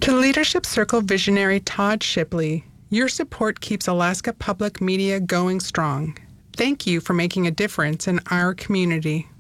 To Leadership Circle visionary Todd Shipley, your support keeps Alaska Public Media going strong. Thank you for making a difference in our community.